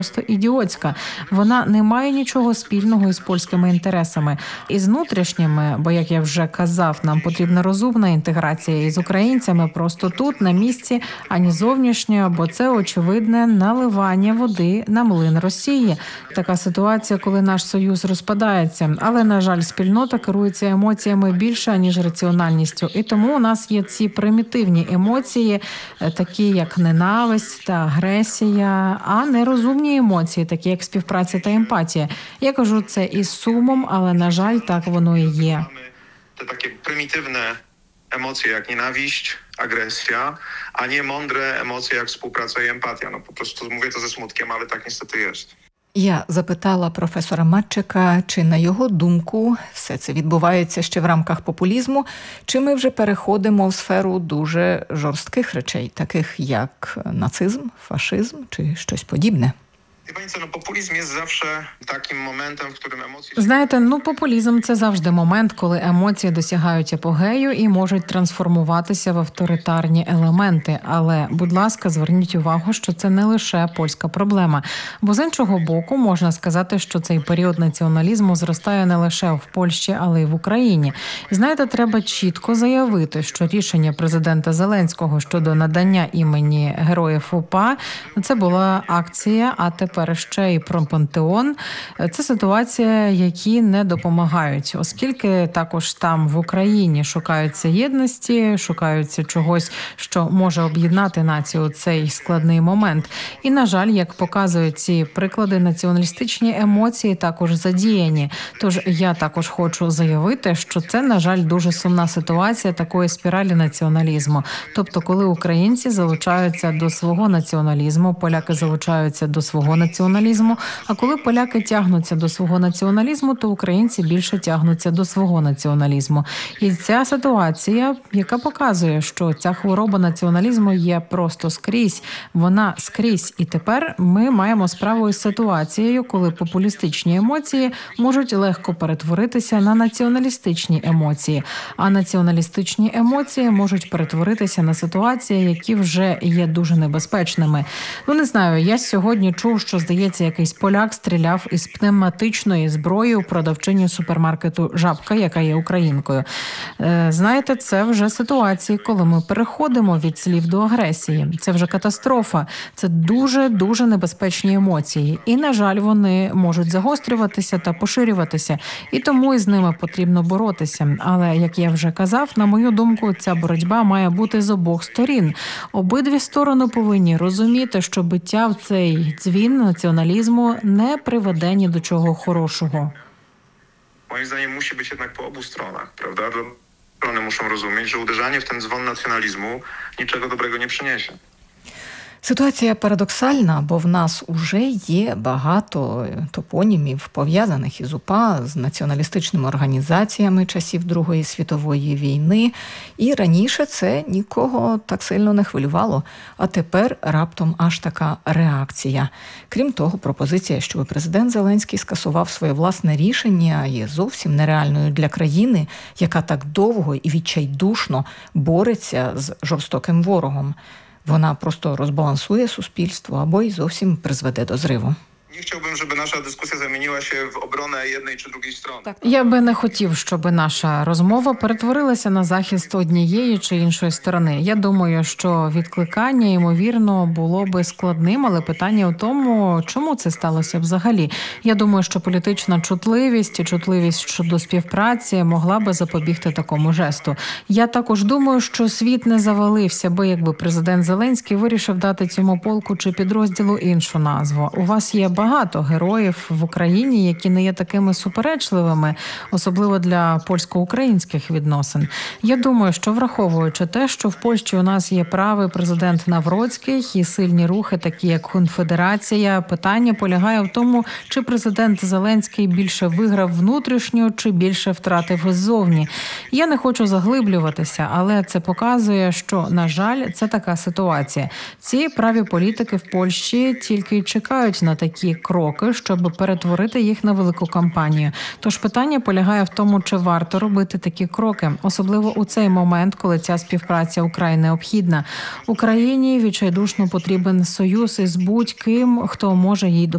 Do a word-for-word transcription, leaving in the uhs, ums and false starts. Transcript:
просто ідіотська. Вона не має нічого спільного із польськими інтересами. І з внутрішніми, бо, як я вже казав, нам потрібна розумна інтеграція із українцями просто тут, на місці, ані зовнішня, бо це очевидне наливання води на млин Росії. Така ситуація, коли наш союз розпадається. Але, на жаль, спільнота керується емоціями більше, ніж раціональністю. І тому у нас є ці примітивні емоції, такі як ненависть та агресія, а не розумні емоції, такі як співпраця та емпатія. Я кажу це із сумом, але, на жаль, так воно і є. Te takie prymitywne emocje jak nienawiść, agresja, a nie mądre emocje jak współpraca i empatia. No po prostu mówię to ze smutkiem, ale tak niestety jest. Я запитала професора Матчика, чи, на його думку, все це відбувається ще в рамках популізму, чи ми вже переходимо в сферу дуже жорстких речей, таких як нацизм, фашизм чи щось подібне. Знаєте, ну популізм – це завжди момент, коли емоції досягають апогею і можуть трансформуватися в авторитарні елементи. Але, будь ласка, зверніть увагу, що це не лише польська проблема. Бо з іншого боку, можна сказати, що цей період націоналізму зростає не лише в Польщі, але й в Україні. І знаєте, треба чітко заявити, що рішення президента Зеленського щодо надання імені Героїв УПА – це була акція, а тепер ще і про пантеон. Це ситуація, які не допомагають, оскільки також там в Україні шукаються єдності, шукаються чогось, що може об'єднати націю у цей складний момент. І, на жаль, як показують ці приклади, націоналістичні емоції також задіяні. Тож я також хочу заявити, що це, на жаль, дуже сумна ситуація такої спіралі націоналізму. Тобто, коли українці залучаються до свого націоналізму, поляки залучаються до свого націоналізму, націоналізму, а коли поляки тягнуться до свого націоналізму, то українці більше тягнуться до свого націоналізму. І ця ситуація, яка показує, що ця хвороба націоналізму є просто скрізь, вона скрізь. І тепер ми маємо справу із ситуацією, коли популістичні емоції можуть легко перетворитися на націоналістичні емоції, а націоналістичні емоції можуть перетворитися на ситуації, які вже є дуже небезпечними. Ну, не знаю, я сьогодні чув, що, здається, якийсь поляк стріляв із пневматичної зброї у продавчині супермаркету «Жабка», яка є українкою. Знаєте, це вже ситуації, коли ми переходимо від слів до агресії. Це вже катастрофа. Це дуже-дуже небезпечні емоції. І, на жаль, вони можуть загострюватися та поширюватися. І тому із ними потрібно боротися. Але, як я вже казав, на мою думку, ця боротьба має бути з обох сторін. Обидві сторони повинні розуміти, що биття в цей дзвін націоналізму не приведе ні до чого хорошого. Moim zdaniem musi być jednak po obu stronach, prawda? Strony muszą rozumieć, że uderzanie w ten dzwon nacjonalizmu niczego dobrego nie przyniesie. Ситуація парадоксальна, бо в нас уже є багато топонімів, пов'язаних із УПА, з націоналістичними організаціями часів Другої світової війни. І раніше це нікого так сильно не хвилювало, а тепер раптом аж така реакція. Крім того, пропозиція, щоб президент Зеленський скасував своє власне рішення, є зовсім нереальною для країни, яка так довго і відчайдушно бореться з жорстоким ворогом. Вона просто розбалансує суспільство або й зовсім призведе до зриву. Nie chciałbym, żeby nasza dyskusja zamieniła się w obronę jednej czy drugiej strony. Я би не хотів, щоб наша розмова перетворилася на захист однієї чи іншої сторони. Я думаю, що відкликання, ймовірно, було би складним, але питання у тому, чому це сталося взагалі. Я думаю, що політична чутливість і чутливість щодо співпраці могла би запобігти такому жесту. Я також думаю, що світ не завалився би, якби президент Зеленський вирішив дати цьому полку чи підрозділу іншу назву. У вас є багато героїв в Україні, які не є такими суперечливими, особливо для польсько-українських відносин. Я думаю, що враховуючи те, що в Польщі у нас є правий президент Навроцький і сильні рухи, такі як Конфедерація, питання полягає в тому, чи президент Зеленський більше виграв внутрішньо, чи більше втратив ззовні. Я не хочу заглиблюватися, але це показує, що, на жаль, це така ситуація. Ці праві політики в Польщі тільки й чекають на такі кроки, щоб перетворити їх на велику кампанію. Тож питання полягає в тому, чи варто робити такі кроки, особливо у цей момент, коли ця співпраця украй необхідна. Україні відчайдушно потрібен союз із будь-ким, хто може їй допомогти.